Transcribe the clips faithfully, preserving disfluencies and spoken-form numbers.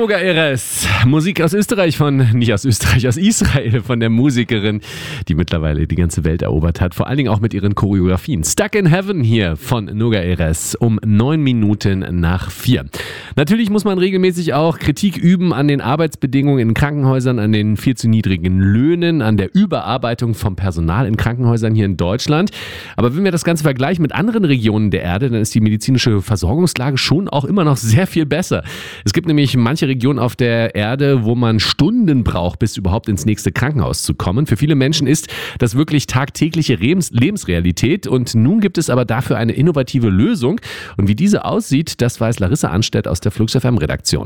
Noga Erez. Musik aus Österreich von, nicht aus Österreich, aus Israel, von der Musikerin, die mittlerweile die ganze Welt erobert hat. Vor allen Dingen auch mit ihren Choreografien. Stuck in Heaven hier von Noga Erez um neun Minuten nach vier. Natürlich muss man regelmäßig auch Kritik üben an den Arbeitsbedingungen in Krankenhäusern, an den viel zu niedrigen Löhnen, an der Überarbeitung vom Personal in Krankenhäusern hier in Deutschland. Aber wenn wir das Ganze vergleichen mit anderen Regionen der Erde, dann ist die medizinische Versorgungslage schon auch immer noch sehr viel besser. Es gibt nämlich manche Regionen auf der Erde, wo man Stunden braucht, bis überhaupt ins nächste Krankenhaus zu kommen. Für viele Menschen ist das wirklich tagtägliche Lebens- Lebensrealität und nun gibt es aber dafür eine innovative Lösung. Und wie diese aussieht, das weiß Larissa Anstedt aus der Flux F M-Redaktion.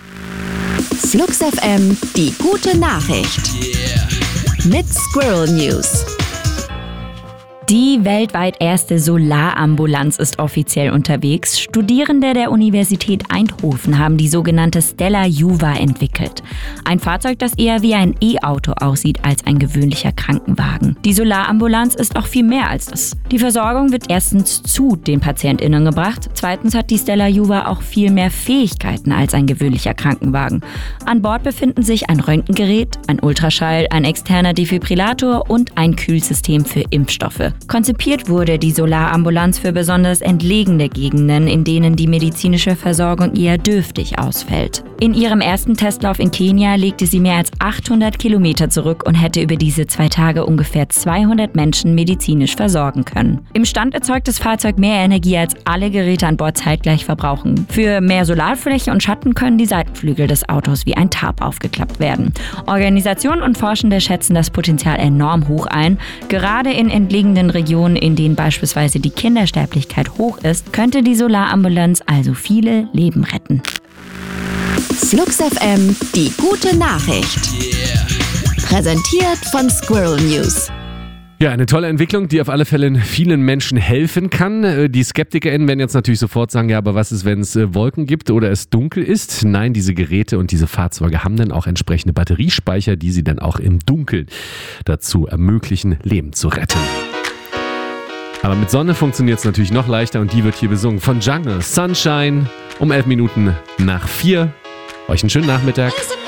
Flux F M, die gute Nachricht. Yeah. Mit Squirrel News. Die weltweit erste Solarambulanz ist offiziell unterwegs. Studierende der Universität Eindhoven haben die sogenannte Stella Juva entwickelt. Ein Fahrzeug, das eher wie ein E-Auto aussieht als ein gewöhnlicher Krankenwagen. Die Solarambulanz ist auch viel mehr als das. Die Versorgung wird erstens zu den PatientInnen gebracht. Zweitens hat die Stella Juva auch viel mehr Fähigkeiten als ein gewöhnlicher Krankenwagen. An Bord befinden sich ein Röntgengerät, ein Ultraschall, ein externer Defibrillator und ein Kühlsystem für Impfstoffe. Konzipiert wurde die Solarambulanz für besonders entlegene Gegenden, in denen die medizinische Versorgung eher dürftig ausfällt. In ihrem ersten Testlauf in Kenia legte sie mehr als achthundert Kilometer zurück und hätte über diese zwei Tage ungefähr zweihundert Menschen medizinisch versorgen können. Im Stand erzeugt das Fahrzeug mehr Energie, als alle Geräte an Bord zeitgleich verbrauchen. Für mehr Solarfläche und Schatten können die Seitenflügel des Autos wie ein Tarp aufgeklappt werden. Organisationen und Forschende schätzen das Potenzial enorm hoch ein. Gerade in entlegenen Regionen, in denen beispielsweise die Kindersterblichkeit hoch ist, könnte die Solarambulanz also viele Leben retten. Flux F M, die gute Nachricht. Yeah. Präsentiert von Squirrel News. Ja, eine tolle Entwicklung, die auf alle Fälle vielen Menschen helfen kann. Die SkeptikerInnen werden jetzt natürlich sofort sagen, ja, aber was ist, wenn es Wolken gibt oder es dunkel ist? Nein, diese Geräte und diese Fahrzeuge haben dann auch entsprechende Batteriespeicher, die sie dann auch im Dunkeln dazu ermöglichen, Leben zu retten. Aber mit Sonne funktioniert es natürlich noch leichter und die wird hier besungen von Jungle. Sunshine um elf Minuten nach vier. Euch einen schönen Nachmittag.